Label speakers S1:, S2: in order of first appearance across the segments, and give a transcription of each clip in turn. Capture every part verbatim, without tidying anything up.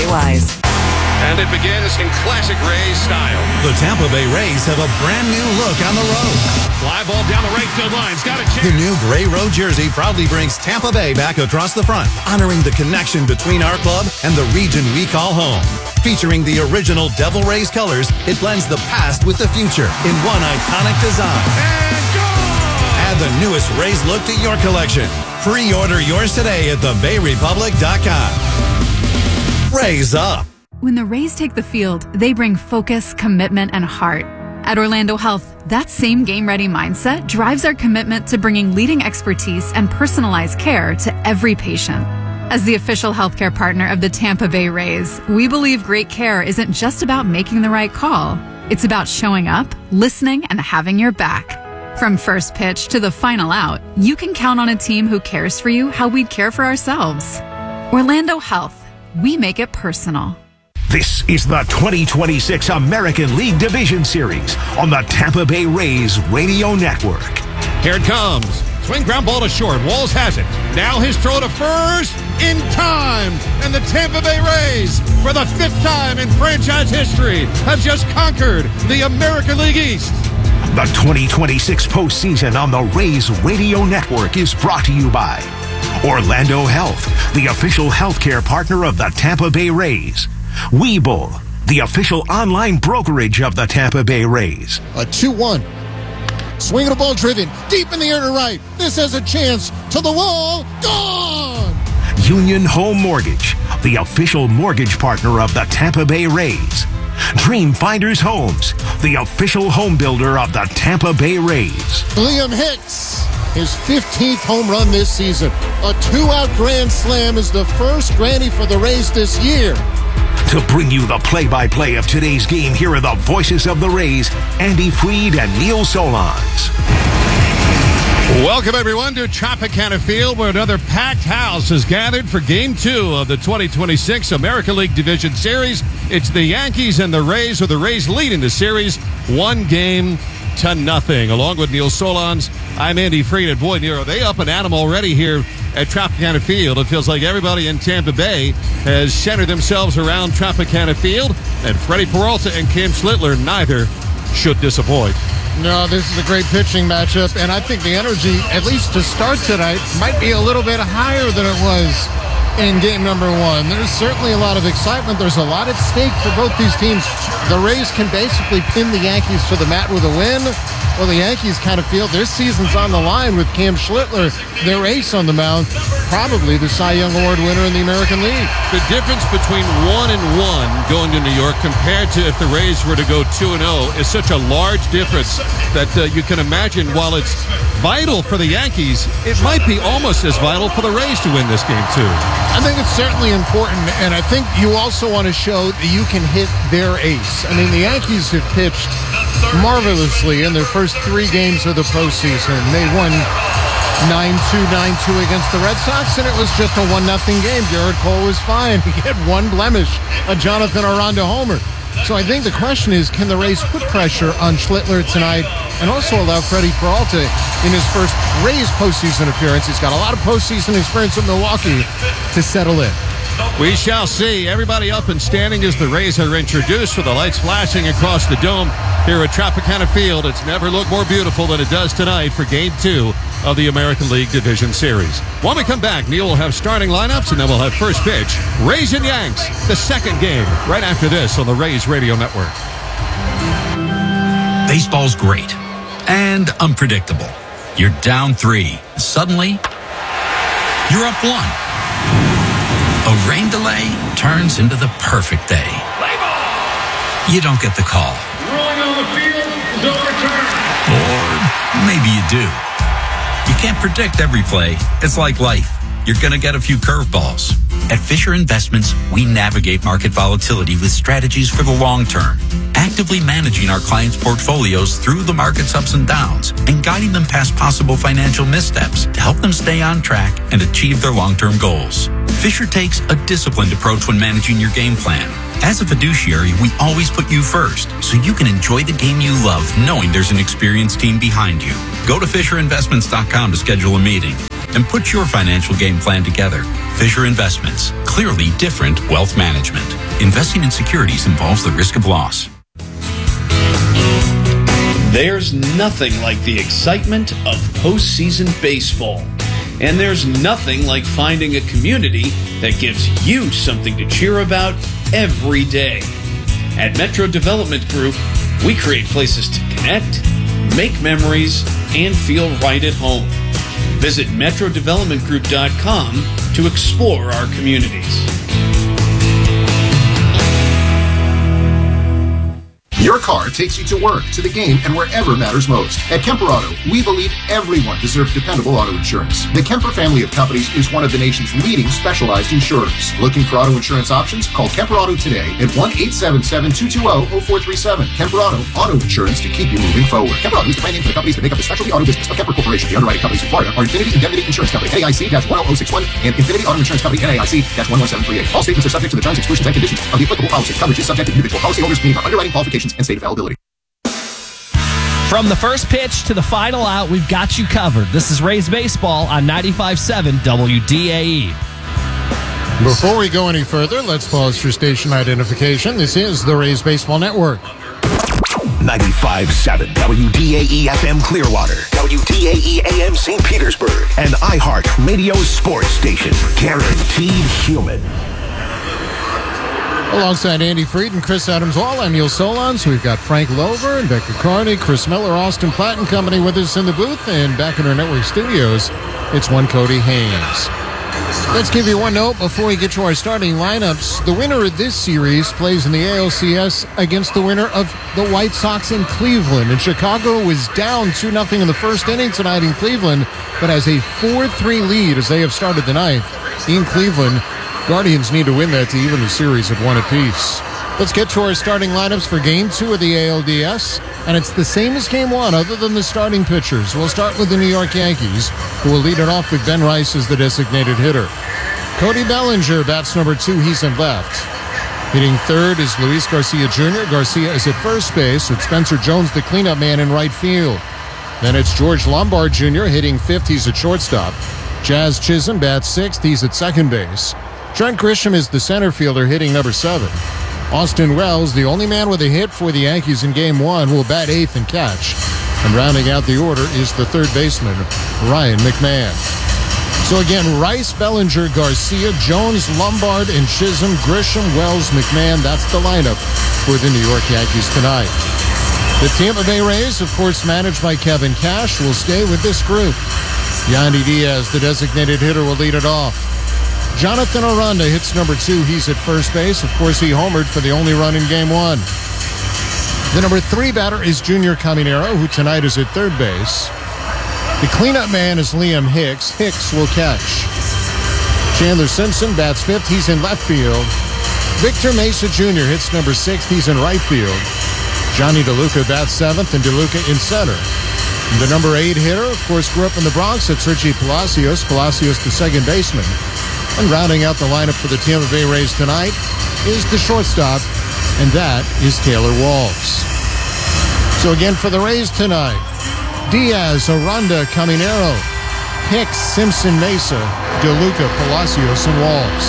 S1: otherwise.
S2: And it begins in classic Rays style.
S3: The Tampa Bay Rays have a brand new look on the road.
S2: Fly ball down the right field line's got a chance.
S3: The new gray road jersey proudly brings Tampa Bay back across the front, honoring the connection between our club and the region we call home. Featuring the original Devil Rays colors, it blends the past with the future in one iconic design.
S2: And gone!
S3: Add the newest Rays look to your collection. Pre-order yours today at the bay republic dot com. Rays up.
S4: When the Rays take the field, they bring focus, commitment, and heart. At Orlando Health, that same game-ready mindset drives our commitment to bringing leading expertise and personalized care to every patient. As the official healthcare partner of the Tampa Bay Rays, we believe great care isn't just about making the right call. It's about showing up, listening, and having your back. From first pitch to the final out, you can count on a team who cares for you how we'd care for ourselves. Orlando Health. We make it personal.
S5: This is the twenty twenty-six American League Division Series on the Tampa Bay Rays Radio Network.
S2: Here it comes. Swing ground ball to short. Walls has it. Now his throw to first in time. And the Tampa Bay Rays, for the fifth time in franchise history, have just conquered the American League East.
S5: The twenty twenty-six postseason on the Rays Radio Network is brought to you by Orlando Health, the official healthcare partner of the Tampa Bay Rays. Webull, the official online brokerage of the Tampa Bay Rays.
S6: A two one. Swinging a ball driven deep in the air to right. This has a chance to the wall. Gone!
S5: Union Home Mortgage, the official mortgage partner of the Tampa Bay Rays. Dream Finders Homes, the official home builder of the Tampa Bay Rays.
S6: Liam Hicks, his fifteenth home run this season. A two-out grand slam is the first granny for the Rays this year.
S5: To bring you the play-by-play of today's game, here are the voices of the Rays, Andy Freed and Neil Solondz.
S2: Welcome, everyone, to Tropicana Field, where another packed house has gathered for Game two of the twenty twenty-six American League Division Series. It's the Yankees and the Rays, with the Rays leading the series one game to nothing. Along with Neil Solondz, I'm Andy Freed. And boy, Neil, are they up and at 'em already here at Tropicana Field. It feels like everybody in Tampa Bay has centered themselves around Tropicana Field, and Freddie Peralta and Cam Schlittler, neither should disappoint.
S6: No, this is a great pitching matchup, and I think the energy, at least to start tonight, might be a little bit higher than it was in game number one. There's certainly a lot of excitement. There's a lot at stake for both these teams. The Rays can basically pin the Yankees to the mat with a win. Well, the Yankees kind of feel their season's on the line with Cam Schlittler, their ace on the mound, probably the Cy Young Award winner in the American League.
S2: The difference between one and one going to New York compared to if the Rays were to go two and oh is such a large difference that uh, you can imagine while it's vital for the Yankees, it might be almost as vital for the Rays to win this game too.
S6: I think it's certainly important, and I think you also want to show that you can hit their ace. I mean, the Yankees have pitched marvelously in their first three games of the postseason. They won nine two, nine two against the Red Sox, and it was just a one nothing game. Garrett Cole was fine. He had one blemish, a Jonathan Aranda homer. So I think the question is, can the Rays put pressure on Schlittler tonight and also allow Freddie Peralta in his first Rays postseason appearance? He's got a lot of postseason experience in Milwaukee to settle in.
S2: We shall see. Everybody up and standing as the Rays are introduced, with the lights flashing across the dome here at Tropicana Field. It's never looked more beautiful than it does tonight for Game two of the American League Division Series. When we come back, Neil will have starting lineups, and then we'll have first pitch. Rays and Yanks, the second game, right after this on the Rays Radio Network.
S7: Baseball's great and unpredictable. You're down three. Suddenly, you're up one. A rain delay turns into the perfect day. You don't get the call.
S8: Rolling on the field is overturned.
S7: Or maybe you do. You can't predict every play. It's like life. You're going to get a few curveballs. At Fisher Investments, we navigate market volatility with strategies for the long term, actively managing our clients' portfolios through the market's ups and downs and guiding them past possible financial missteps to help them stay on track and achieve their long-term goals. Fisher takes a disciplined approach when managing your game plan. As a fiduciary, we always put you first, so you can enjoy the game you love knowing there's an experienced team behind you. Go to Fisher Investments dot com to schedule a meeting and put your financial game plan together. Fisher Investments, clearly different wealth management. Investing in securities involves the risk of loss.
S1: There's nothing like the excitement of postseason baseball. And there's nothing like finding a community that gives you something to cheer about every day. At Metro Development Group, we create places to connect, make memories, and feel right at home. Visit metro development group dot com to explore our communities.
S9: Your car takes you to work, to the game, and wherever matters most. At Kemper Auto, we believe everyone deserves dependable auto insurance. The Kemper family of companies is one of the nation's leading specialized insurers. Looking for auto insurance options? Call Kemper Auto today at one eight seven seven, two two zero, zero four three seven. Kemper Auto, auto insurance to keep you moving forward. Kemper Auto is the brand name for the companies that make up the specialty auto business of Kemper Corporation. The underwriting companies in Florida are Infinity Indemnity Insurance Company, N A I C one zero zero six one, and Infinity Auto Insurance Company, N A I C one one seven three eight. All statements are subject to the terms, exclusions, and conditions of the applicable policy. Coverage is subject to individual policyholders' meeting for underwriting qualifications and state availability.
S10: From the first pitch to the final out, we've got you covered. This is Rays Baseball on ninety-five point seven W D A E.
S6: Before we go any further, let's pause for station identification. This is the Rays Baseball Network.
S5: ninety-five point seven W D A E F M Clearwater, W D A E A M Saint Petersburg, and iHeart Radio Sports Station. Guaranteed human.
S6: Alongside Andy Freed and Chris Adams-Hall, I'm Neil Solondz. We've got Frank Lover and Becca Carney, Chris Miller, Austin Platt and Company with us in the booth. And back in our network studios, it's one Cody Haynes. Let's give you one note before we get to our starting lineups. The winner of this series plays in the A L C S against the winner of the White Sox in Cleveland. And Chicago was down two nothing in the first inning tonight in Cleveland, but has a four three lead as they have started the ninth in Cleveland. Guardians need to win that to even the series at one apiece. Let's get to our starting lineups for Game two of the A L D S, and it's the same as Game one other than the starting pitchers. We'll start with the New York Yankees, who will lead it off with Ben Rice as the designated hitter. Cody Bellinger bats number two, he's in left. Hitting third is Luis Garcia Junior Garcia is at first base with Spencer Jones, the cleanup man, in right field. Then it's George Lombard Junior hitting fifth, he's at shortstop. Jazz Chisholm bats sixth, he's at second base. Trent Grisham is the center fielder hitting number seven. Austin Wells, the only man with a hit for the Yankees in Game one, will bat eighth and catch. And rounding out the order is the third baseman, Ryan McMahon. So again, Rice, Bellinger, Garcia, Jones, Lombard, and Chisholm, Grisham, Wells, McMahon. That's the lineup for the New York Yankees tonight. The Tampa Bay Rays, of course, managed by Kevin Cash, will stay with this group. Yandy Diaz, the designated hitter, will lead it off. Jonathan Aranda hits number two. He's at first base. Of course, he homered for the only run in Game one. The number three batter is Junior Caminero, who tonight is at third base. The cleanup man is Liam Hicks. Hicks will catch. Chandler Simpson bats fifth. He's in left field. Victor Mesa Junior hits number six. He's in right field. Johnny DeLuca bats seventh, and DeLuca in center. And the number eight hitter, of course, grew up in the Bronx. It's Richie Palacios. Palacios, the second baseman. And rounding out the lineup for the Tampa Bay Rays tonight is the shortstop, and that is Taylor Walls. So again, for the Rays tonight, Diaz, Aranda, Caminero, Hicks, Simpson, Mesa, DeLuca, Palacios, and Walls.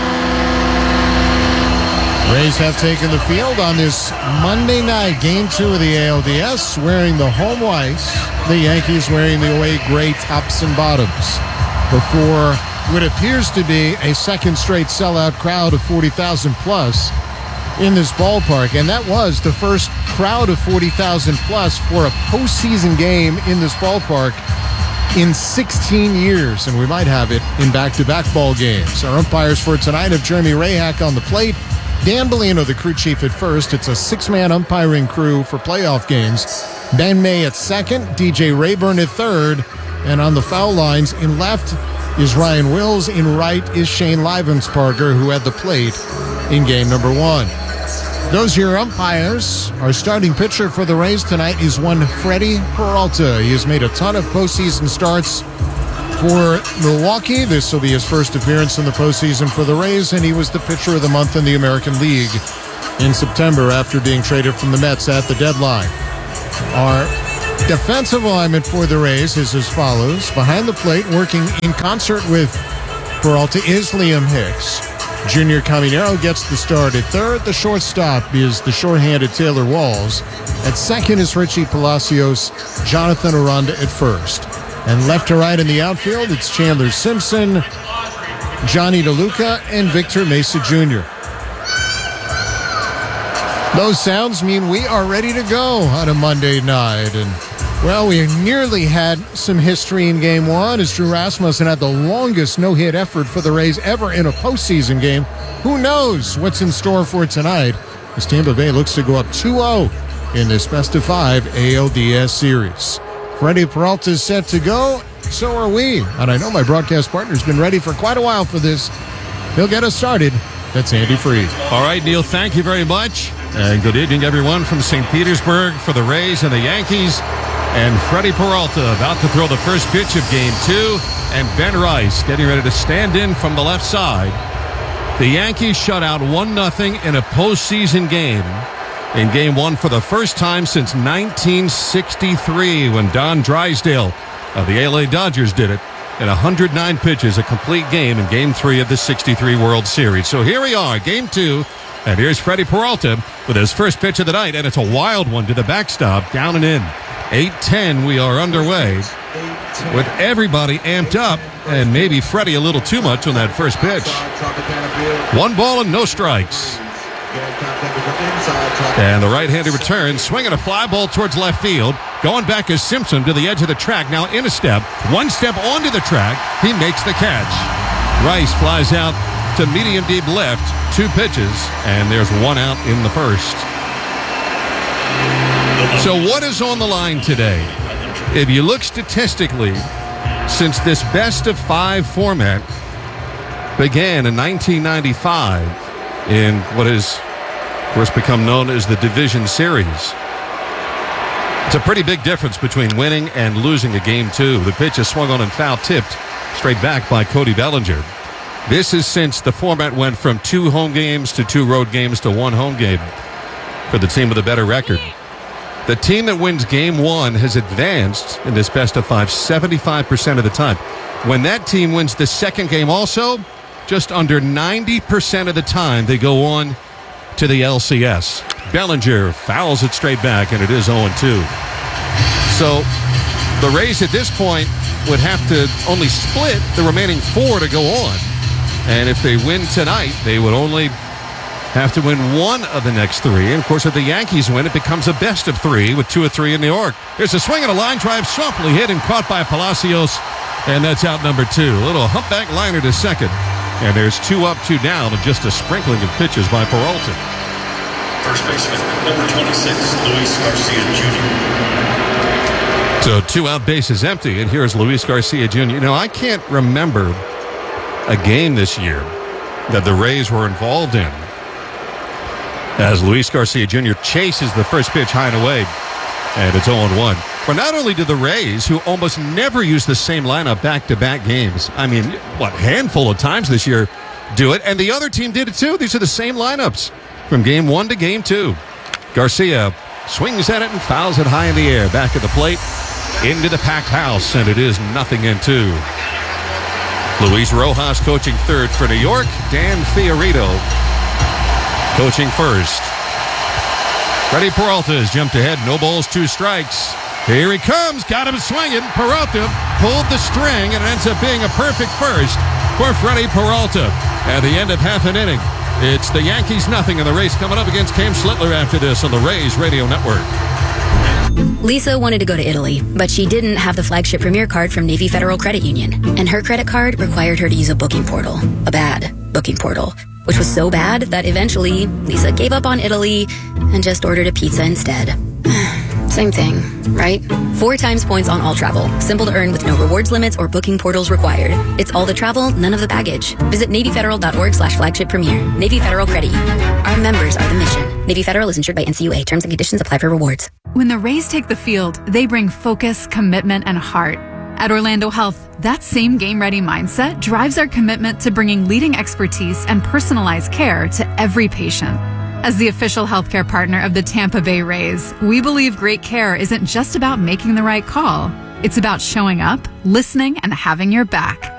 S6: Rays have taken the field on this Monday night, Game two of the A L D S, wearing the home whites, the Yankees wearing the away gray tops and bottoms, before what appears to be a second straight sellout crowd of forty thousand plus in this ballpark. And that was the first crowd of forty thousand plus for a postseason game in this ballpark in sixteen years. And we might have it in back-to-back ball games. Our umpires for tonight have Jeremy Rayhack on the plate, Dan Bellino, the crew chief, at first. It's a six-man umpiring crew for playoff games. Ben May at second, D J Rayburn at third, and on the foul lines in left is Ryan Wills. In right is Shane Livensparker, who had the plate in game number one. Those are your umpires. Our starting pitcher for the Rays tonight is one Freddie Peralta. He has made a ton of postseason starts For Milwaukee, this will be his first appearance in the postseason for the Rays, and he was the pitcher of the month in the American League in September after being traded from the Mets at the deadline. Our defensive alignment for the Rays is as follows. Behind the plate, working in concert with Peralta, is Liam Hicks. Junior Caminero gets the start at third. The shortstop is the short-handed Taylor Walls. At second is Richie Palacios, Jonathan Aranda at first. And left to right in the outfield, it's Chandler Simpson, Johnny DeLuca, and Victor Mesa Junior Those sounds mean we are ready to go on a Monday night. And, well, we nearly had some history in Game one as Drew Rasmussen had the longest no-hit effort for the Rays ever in a postseason game. Who knows what's in store for tonight as Tampa Bay looks to go up two oh in this best-of-five A L D S series. Freddie Peralta is set to go. So are we. And I know my broadcast partner's been ready for quite a while for this. He'll get us started. That's Andy Freed.
S2: All right, Neil, thank you very much. And good evening, everyone, from Saint Petersburg for the Rays and the Yankees. And Freddie Peralta about to throw the first pitch of Game two. And Ben Rice getting ready to stand in from the left side. The Yankees shut out one nothing in a postseason game in Game one for the first time since nineteen sixty-three when Don Drysdale of the L A Dodgers did it in one hundred nine pitches, a complete game in Game three of the sixty-three World Series. So here we are, Game two, and here's Freddie Peralta with his first pitch of the night, and it's a wild one to the backstop, down and in. eight ten, we are underway with everybody amped up, and maybe Freddie a little too much on that first pitch. One ball and no strikes. And the right-hander returns, swinging a fly ball towards left field. Going back is Simpson to the edge of the track. Now in a step, one step onto the track. He makes the catch. Rice flies out to medium deep left. Two pitches, and there's one out in the first. So what is on the line today? If you look statistically, since this best of five format began in nineteen ninety-five in what is, of course, become known as the Division Series, it's a pretty big difference between winning and losing a game two. The pitch is swung on and foul tipped straight back by Cody Bellinger. This is since the format went from two home games to two road games to one home game for the team with a better record. The team that wins game one has advanced in this best of five seventy-five percent of the time. When that team wins the second game also, just under ninety percent of the time they go on to the L C S. Bellinger fouls it straight back, and it is oh two. So the Rays at this point would have to only split the remaining four to go on. And if they win tonight, they would only have to win one of the next three. And, of course, if the Yankees win, it becomes a best of three with two or three in New York. There's a swing and a line drive, softly hit and caught by Palacios, and that's out number two. A little humpback liner to second. And there's two up, two down, and just a sprinkling of pitches by Peralta.
S8: First baseman, number twenty-six, Luis Garcia Junior
S2: So two out, bases empty, and here's Luis Garcia Junior You know, I can't remember a game this year that the Rays were involved in as Luis Garcia Junior chases the first pitch high and away, and it's oh one. But not only did the Rays, who almost never use the same lineup back-to-back games, I mean, what, handful of times this year, do it, and the other team did it too. These are the same lineups from game one to game two. Garcia swings at it and fouls it high in the air. Back at the plate, into the packed house, and it is nothing in two. Luis Rojas coaching third for New York. Dan Fiorito coaching first. Freddie Peralta has jumped ahead. No balls, two strikes. Here he comes. Got him swinging. Peralta pulled the string, and it ends up being a perfect first for Freddie Peralta. At the end of half an inning, it's the Yankees nothing, and the Rays coming up against Cam Schlittler after this on the Rays Radio Network.
S11: Lisa wanted to go to Italy, but she didn't have the flagship Premier card from Navy Federal Credit Union, and her credit card required her to use a booking portal, a bad booking portal, which was so bad that eventually Lisa gave up on Italy and just ordered a pizza instead. Same thing, right? Four times points on all travel. Simple to earn with no rewards limits or booking portals required. It's all the travel, none of the baggage. Visit NavyFederal.org slash flagship premier. Navy Federal Credit Union. Our members are the mission. Navy Federal is insured by N C U A. Terms and conditions apply for rewards.
S4: When the Rays take the field, they bring focus, commitment, and heart. At Orlando Health, that same game-ready mindset drives our commitment to bringing leading expertise and personalized care to every patient. As the official healthcare partner of the Tampa Bay Rays, we believe great care isn't just about making the right call. It's about showing up, listening, and having your back.